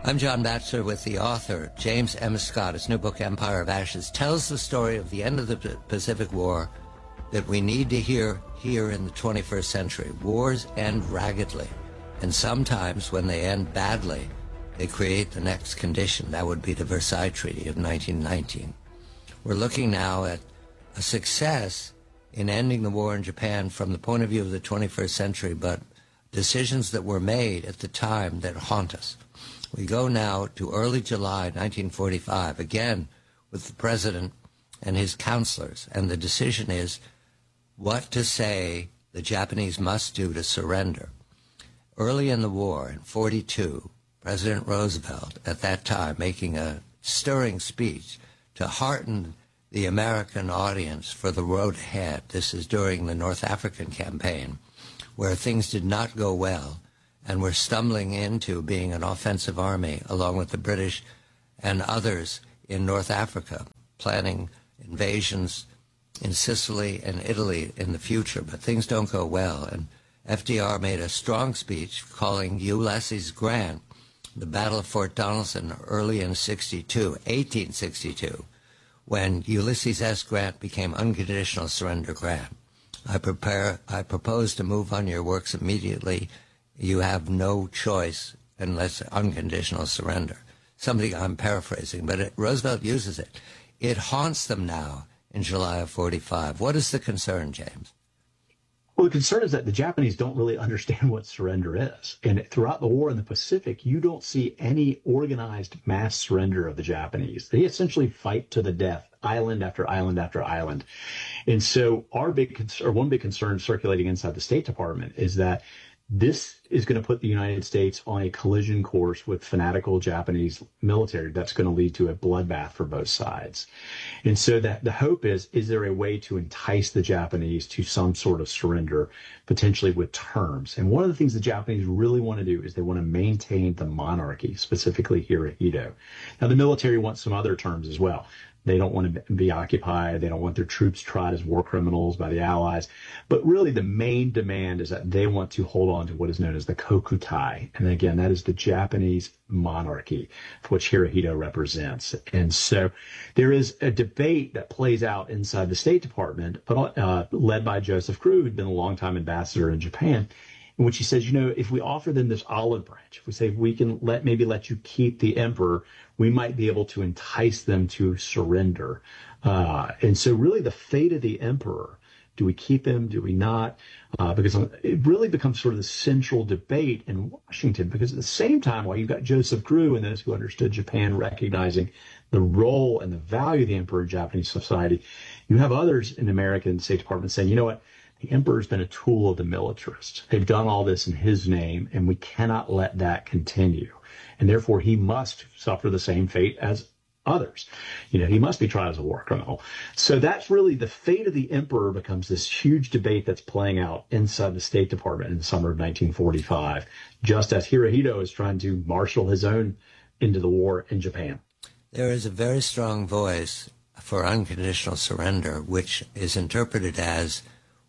I'm John Batchelor with the author, James M. Scott. His new book, Empire of Ashes, tells the story of the end of the Pacific War that we need to hear here in the 21st century. Wars end raggedly, and sometimes when they end badly, they create the next condition. That would be the Versailles Treaty of 1919. We're looking now at a success in ending the war in Japan from the point of view of the 21st century, but decisions that were made at the time that haunt us. We go now to early July 1945, again with the president and his counselors, and the decision is what to say the Japanese must do to surrender. Early in the war, in 42, President Roosevelt, at that time, making a stirring speech to hearten the American audience for the road ahead. This is during the North African campaign, where things did not go well, and we're stumbling into being an offensive army along with the British and others in North Africa, planning invasions in Sicily and Italy in the future. But things don't go well, and FDR made a strong speech calling Ulysses Grant the Battle of Fort Donelson early in 1862, when Ulysses S. Grant became Unconditional Surrender Grant. I propose to move on your works immediately. You have no choice unless unconditional surrender. Something I'm paraphrasing, but Roosevelt uses it. It haunts them now in July of 45. What is the concern, James? Well, the concern is that the Japanese don't really understand what surrender is. And throughout the war in the Pacific, you don't see any organized mass surrender of the Japanese. They essentially fight to the death, island after island after island. And so one big concern circulating inside the State Department is that this is going to put the United States on a collision course with fanatical Japanese military that's going to lead to a bloodbath for both sides. And so that the hope is there a way to entice the Japanese to some sort of surrender, potentially with terms? And one of the things the Japanese really want to do is they want to maintain the monarchy, specifically Hirohito. Now, the military wants some other terms as well. They don't want to be occupied. They don't want their troops tried as war criminals by the Allies. But really the main demand is that they want to hold on to what is known as the Kokutai. And again, that is the Japanese monarchy, which Hirohito represents. And so there is a debate that plays out inside the State Department, but led by Joseph Crew, who'd been a longtime ambassador in Japan, in which he says, if we offer them this olive branch, if we say we can maybe let you keep the emperor, we might be able to entice them to surrender. And so really the fate of the emperor, do we keep him? Do we not? Because it really becomes sort of the central debate in Washington, because at the same time, while you've got Joseph Grew and those who understood Japan recognizing the role and the value of the emperor in Japanese society, you have others in the American State Department saying, you know what? The emperor's been a tool of the militarists. They've done all this in his name, and we cannot let that continue. And therefore, he must suffer the same fate as others. He must be tried as a war criminal. So that's really the fate of the emperor becomes this huge debate that's playing out inside the State Department in the summer of 1945, just as Hirohito is trying to marshal his own into the war in Japan. There is a very strong voice for unconditional surrender, which is interpreted as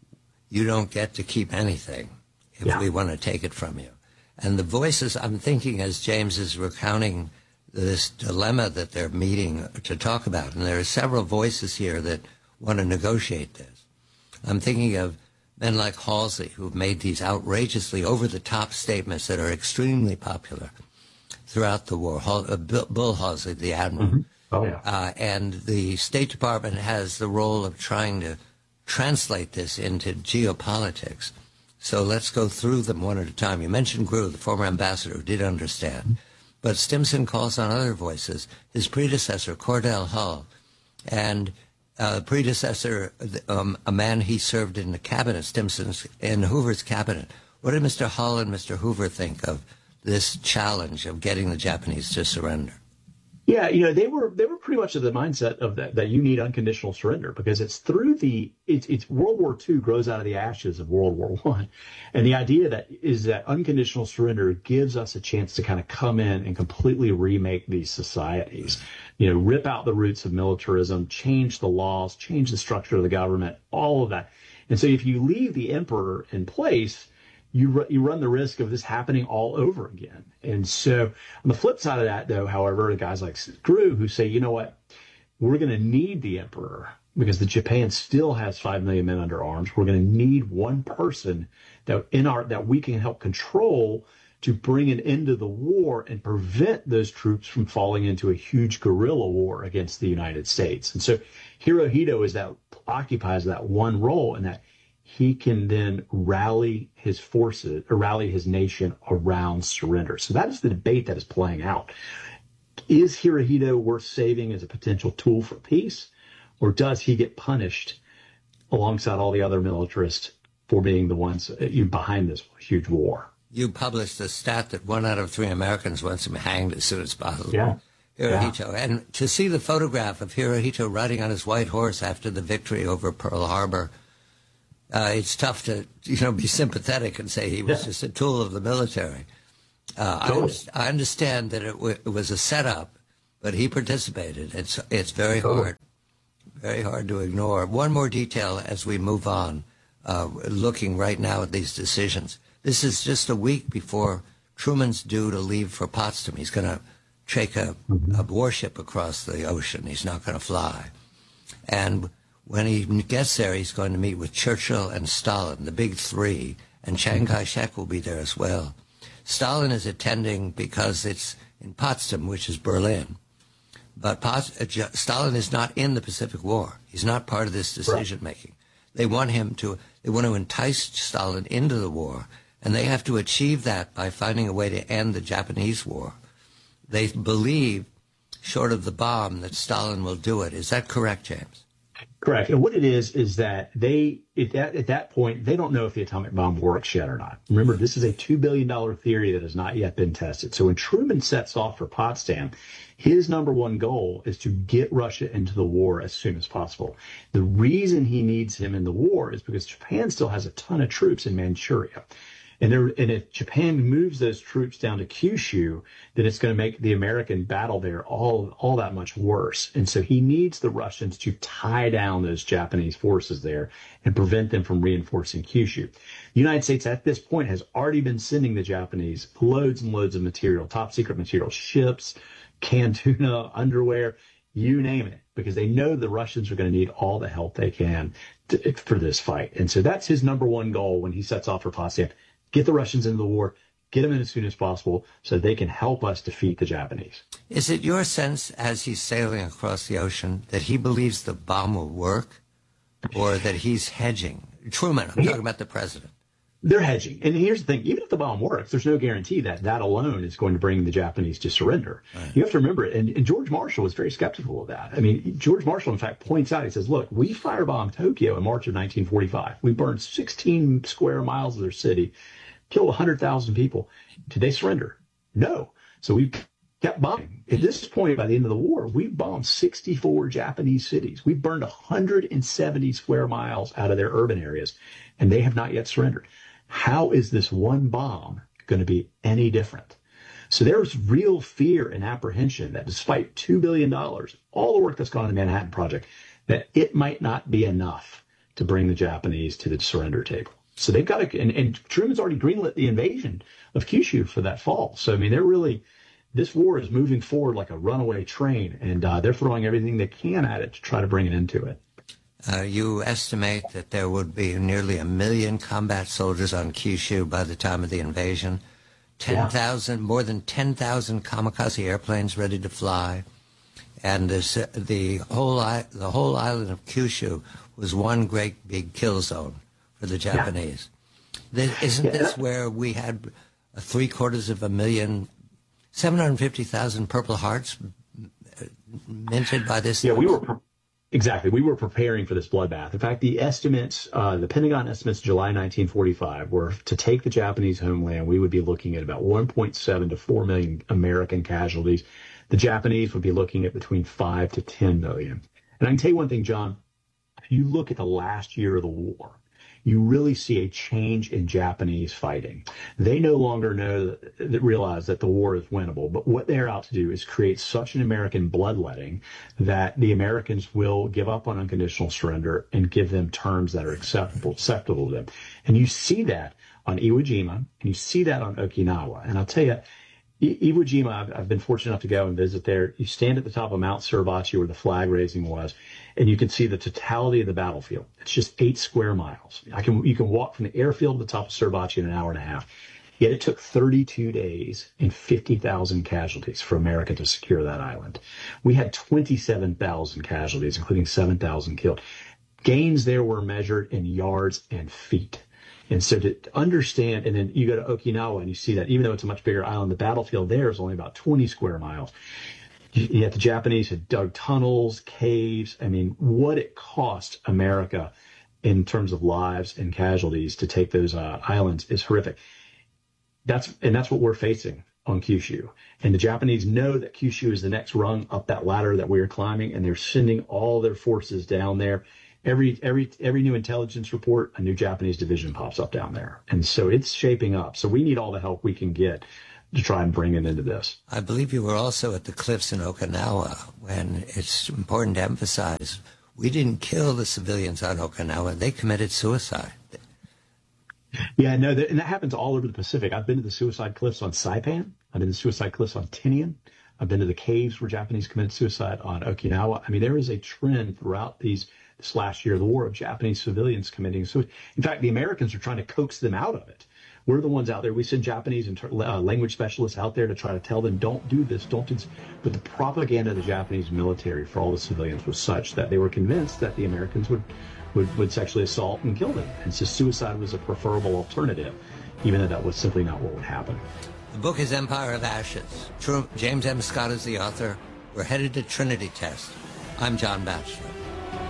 you don't get to keep anything if we want to take it from you. And the voices, I'm thinking as James is recounting this dilemma that they're meeting to talk about, and there are several voices here that want to negotiate this. I'm thinking of men like Halsey, who've made these outrageously over-the-top statements that are extremely popular throughout the war. Bull Halsey, the admiral. Mm-hmm. Oh, yeah. And the State Department has the role of trying to translate this into geopolitics. So let's go through them one at a time. You mentioned Grew, the former ambassador, who did understand. But Stimson calls on other voices. His predecessor, Cordell Hull, and predecessor, a man he served in the cabinet, Stimson's, in Hoover's cabinet. What did Mr. Hull and Mr. Hoover think of this challenge of getting the Japanese to surrender? Yeah, they were pretty much of the mindset of that you need unconditional surrender, because it's through it's World War II grows out of the ashes of World War I. And the idea that unconditional surrender gives us a chance to kind of come in and completely remake these societies, rip out the roots of militarism, change the laws, change the structure of the government, all of that. And so if you leave the emperor in place, you run the risk of this happening all over again. And so on the flip side of that, though, however, the guys like Drew who say, you know what, we're going to need the emperor because the Japan still has 5 million men under arms. We're going to need one person that we can help control to bring an end to the war and prevent those troops from falling into a huge guerrilla war against the United States. And so Hirohito occupies that one role, in that he can then rally his forces or rally his nation around surrender. So that is the debate that is playing out. Is Hirohito worth saving as a potential tool for peace, or does he get punished alongside all the other militarists for being the ones behind this huge war? You published a stat that 1 out of 3 Americans wants him hanged as soon as possible. Yeah. Hirohito. Yeah. And to see the photograph of Hirohito riding on his white horse after the victory over Pearl Harbor, it's tough to, be sympathetic and say he was just a tool of the military. I understand that it was a setup, but he participated. It's very hard to ignore. One more detail as we move on, looking right now at these decisions. This is just a week before Truman's due to leave for Potsdam. He's going to take a warship across the ocean. He's not going to fly. And when he gets there, he's going to meet with Churchill and Stalin, the big three, and Chiang Kai-shek will be there as well. Stalin is attending because it's in Potsdam, which is Berlin. But Stalin is not in the Pacific War. He's not part of this decision-making. They want to entice Stalin into the war, and they have to achieve that by finding a way to end the Japanese war. They believe, short of the bomb, that Stalin will do it. Is that correct, James? Correct. And what it is that at that point, they don't know if the atomic bomb works yet or not. Remember, this is a $2 billion theory that has not yet been tested. So when Truman sets off for Potsdam, his number one goal is to get Russia into the war as soon as possible. The reason he needs him in the war is because Japan still has a ton of troops in Manchuria. And if Japan moves those troops down to Kyushu, then it's going to make the American battle there all that much worse. And so he needs the Russians to tie down those Japanese forces there and prevent them from reinforcing Kyushu. The United States at this point has already been sending the Japanese loads and loads of material, top secret material, ships, canned tuna, underwear, you name it, because they know the Russians are going to need all the help they can for this fight. And so that's his number one goal when he sets off for Potsdam. Get the Russians into the war, get them in as soon as possible so they can help us defeat the Japanese. Is it your sense, as he's sailing across the ocean, that he believes the bomb will work, or that he's hedging? Truman, I'm talking about the president. They're hedging. And here's the thing, even if the bomb works, there's no guarantee that alone is going to bring the Japanese to surrender. Right. You have to remember, and George Marshall was very skeptical of that. I mean, George Marshall, in fact, points out, he says, look, we firebombed Tokyo in March of 1945. We burned 16 square miles of their city, killed 100,000 people. Did they surrender? No. So we kept bombing. At this point, by the end of the war, we bombed 64 Japanese cities. We burned 170 square miles out of their urban areas, and they have not yet surrendered. How is this one bomb going to be any different? So there's real fear and apprehension that despite $2 billion, all the work that's gone on the Manhattan Project, that it might not be enough to bring the Japanese to the surrender table. So they've got to, and Truman's already greenlit the invasion of Kyushu for that fall. So, I mean, this war is moving forward like a runaway train, and they're throwing everything they can at it to try to bring it into it. You estimate that there would be nearly 1 million combat soldiers on Kyushu by the time of the invasion, more than 10,000 kamikaze airplanes ready to fly, and the whole island of Kyushu was one great big kill zone for the Japanese. Isn't this where we had 750,000 Purple Hearts minted by this time? We were preparing for this bloodbath. In fact, the estimates, the Pentagon estimates July 1945 were to take the Japanese homeland, we would be looking at about 1.7 to 4 million American casualties. The Japanese would be looking at between 5 to 10 million. And I can tell you one thing, John, if you look at the last year of the war, you really see a change in Japanese fighting. They no longer realize that the war is winnable, but what they're out to do is create such an American bloodletting that the Americans will give up on unconditional surrender and give them terms that are acceptable to them. And you see that on Iwo Jima, and you see that on Okinawa. And I'll tell you, Iwo Jima, I've been fortunate enough to go and visit there. You stand at the top of Mount Suribachi where the flag raising was, and you can see the totality of the battlefield. It's just 8 square miles. You can walk from the airfield to the top of Suribachi in an hour and a half. Yet it took 32 days and 50,000 casualties for America to secure that island. We had 27,000 casualties, including 7,000 killed. Gains there were measured in yards and feet. And so to understand, and then you go to Okinawa and you see that even though it's a much bigger island, the battlefield there is only about 20 square miles. Yet the Japanese had dug tunnels, caves. I mean, what it cost America in terms of lives and casualties to take those islands is horrific. That's what we're facing on Kyushu. And the Japanese know that Kyushu is the next rung up that ladder that we are climbing, and they're sending all their forces down there. Every new intelligence report, a new Japanese division pops up down there. And so it's shaping up. So we need all the help we can get to try and bring it into this. I believe you were also at the cliffs in Okinawa when it's important to emphasize we didn't kill the civilians on Okinawa. They committed suicide. Yeah, no, and that happens all over the Pacific. I've been to the suicide cliffs on Saipan. I've been to the suicide cliffs on Tinian. I've been to the caves where Japanese committed suicide on Okinawa. I mean, there is a trend throughout this last year, the war, of Japanese civilians committing suicide. In fact, the Americans are trying to coax them out of it. We're the ones out there. We send Japanese language specialists out there to try to tell them, don't do this, don't do this. But the propaganda of the Japanese military for all the civilians was such that they were convinced that the Americans would sexually assault and kill them. And so suicide was a preferable alternative, even though that was simply not what would happen. The book is Empire of Ashes. James M. Scott is the author. We're headed to Trinity Test. I'm John Batchelor.